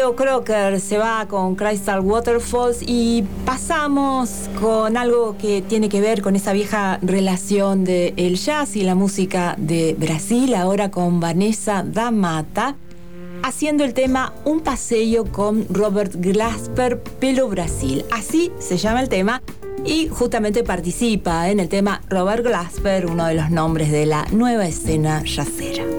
Crocker se va con Crystal Waterfalls y pasamos con algo que tiene que ver con esa vieja relación del jazz y la música de Brasil, ahora con Vanessa da Mata, haciendo el tema Un paseo con Robert Glasper pelo Brasil. Así se llama el tema y justamente participa en el tema Robert Glasper, uno de los nombres de la nueva escena jazzera.